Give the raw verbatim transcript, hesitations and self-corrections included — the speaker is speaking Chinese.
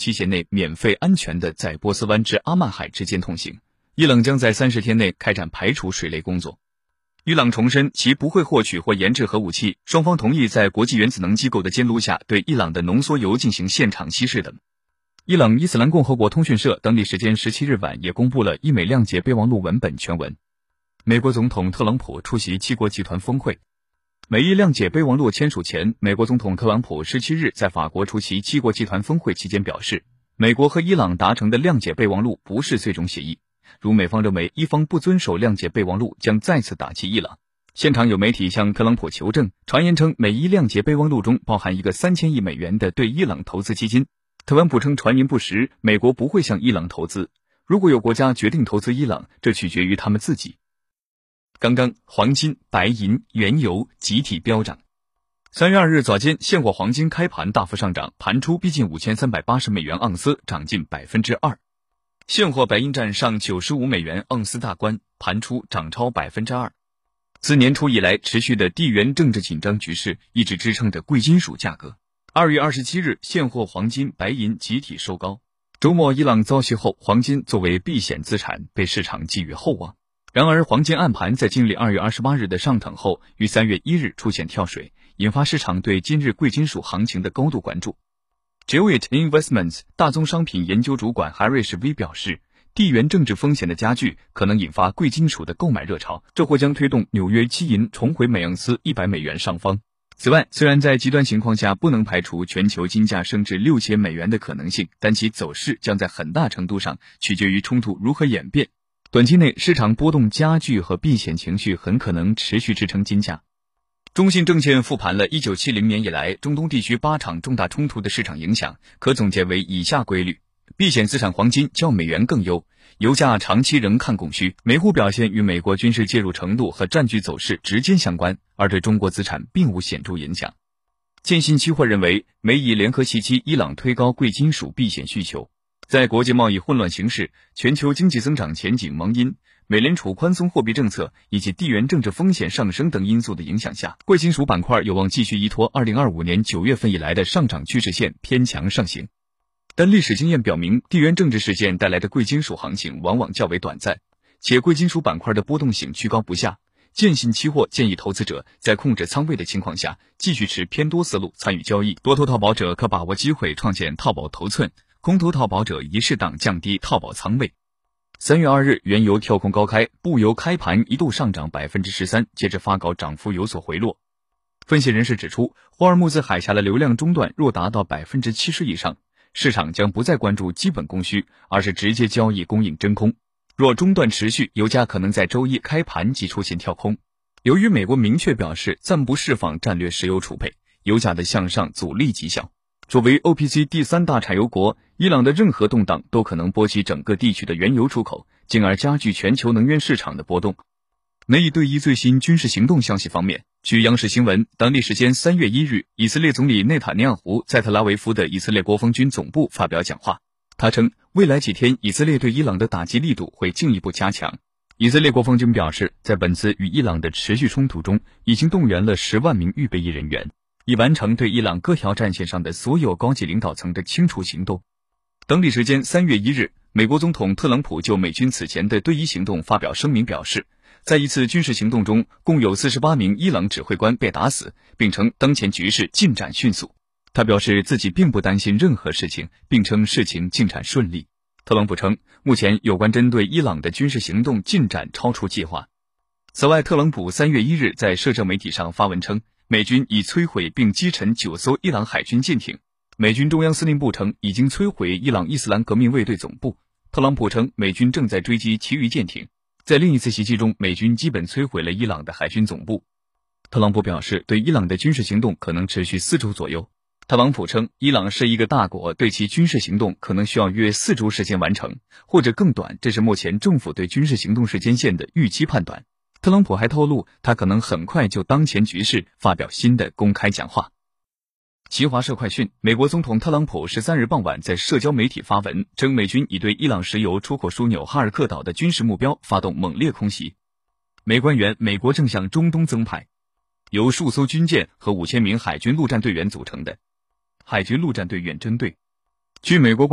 期限内免费安全的在波斯湾至阿曼海之间通行。伊朗将在三十天内开展排除水雷工作。伊朗重申其不会获取或研制核武器，双方同意在国际原子能机构的监督下对伊朗的浓缩铀进行现场稀释等。伊朗伊斯兰共和国通讯社当地时间十七日晚也公布了伊美谅解备忘录文本全文。美国总统特朗普出席七国集团峰会。美伊谅解备忘录签署前，美国总统特朗普十七日在法国出席七国集团峰会期间表示，美国和伊朗达成的谅解备忘录不是最终协议，如美方认为伊方不遵守谅解备忘录，将再次打击伊朗。现场有媒体向特朗普求证，传言称美伊谅解备忘录中包含一个三千亿美元的对伊朗投资基金。特朗普称传言不实，美国不会向伊朗投资，如果有国家决定投资伊朗，这取决于他们自己。刚刚，黄金、白银、原油集体飙涨。三月二日早间，现货黄金开盘大幅上涨，盘出逼近五千三百八十美元盎司，涨近百分之二。现货白银站上九十五美元盎司大关，盘出涨超百分之二。自年初以来，持续的地缘政治紧张局势一直支撑着贵金属价格。二月二十七日，现货黄金、白银集体收高。周末伊朗遭袭后，黄金作为避险资产被市场寄予厚望。然而，黄金暗盘在经历二月二十八日的上涨后，于三月一日出现跳水，引发市场对今日贵金属行情的高度关注。Jewett Investments 大宗商品研究主管海瑞士 V 表示，地缘政治风险的加剧可能引发贵金属的购买热潮，这或将推动纽约期银重回每盎司一百美元上方。此外，虽然在极端情况下不能排除全球金价升至六千美元的可能性，但其走势将在很大程度上取决于冲突如何演变。短期内市场波动加剧和避险情绪很可能持续支撑金价。中信证券复盘了一九七零年以来中东地区八场重大冲突的市场影响，可总结为以下规律：避险资产黄金较美元更优，油价长期仍看供需，美沪表现与美国军事介入程度和战局走势直接相关，而对中国资产并无显著影响。建信期货认为，美以联合袭击伊朗推高贵金属避险需求。在国际贸易混乱形势、全球经济增长前景蒙阴、美联储宽松货币政策以及地缘政治风险上升等因素的影响下，贵金属板块有望继续依托二零二五年九月份以来的上涨趋势线偏强上行。但历史经验表明，地缘政治事件带来的贵金属行情往往较为短暂，且贵金属板块的波动性居高不下。建信期货建议投资者在控制仓位的情况下，继续持偏多思路参与交易，多头套保者可把握机会创建套保头寸，空头套保者宜适当降低套保仓位。三月二日，原油跳空高开，布油开盘一度上涨百分之十三，接着发稿涨幅有所回落。分析人士指出，霍尔木兹海峡的流量中断若达到百分之七十以上，市场将不再关注基本供需，而是直接交易供应真空。若中断持续，油价可能在周一开盘即出现跳空。由于美国明确表示暂不释放战略石油储备，油价的向上阻力极小。作为 O P C 第三大产油国，伊朗的任何动荡都可能波及整个地区的原油出口，进而加剧全球能源市场的波动。美以对伊最新军事行动消息方面，据央视新闻，当地时间三月一日，以色列总理内塔尼亚胡在特拉维夫的以色列国防军总部发表讲话。他称，未来几天以色列对伊朗的打击力度会进一步加强。以色列国防军表示，在本次与伊朗的持续冲突中，已经动员了十万名预备役人员，以完成对伊朗各条战线上的所有高级领导层的清除行动。当地时间三月一日，美国总统特朗普就美军此前的对伊行动发表声明表示，在一次军事行动中，共有四十八名伊朗指挥官被打死，并称当前局势进展迅速。他表示自己并不担心任何事情，并称事情进展顺利。特朗普称，目前有关针对伊朗的军事行动进展超出计划。此外，特朗普三月一日在社交媒体上发文称，美军已摧毁并击沉九艘伊朗海军舰艇。美军中央司令部称已经摧毁伊朗伊斯兰革命卫队总部。特朗普称美军正在追击其余舰艇。在另一次袭击中，美军基本摧毁了伊朗的海军总部。特朗普表示，对伊朗的军事行动可能持续四周左右。特朗普称，伊朗是一个大国，对其军事行动可能需要约四周时间完成，或者更短，这是目前政府对军事行动时间线的预期判断。特朗普还透露，他可能很快就当前局势发表新的公开讲话。齐华社快讯，美国总统特朗普十三日傍晚在社交媒体发文，称美军已对伊朗石油出口枢纽哈尔克岛的军事目标发动猛烈空袭。美官员，美国正向中东增派，由数艘军舰和五千名海军陆战队员组成的海军陆战队远征队。据美国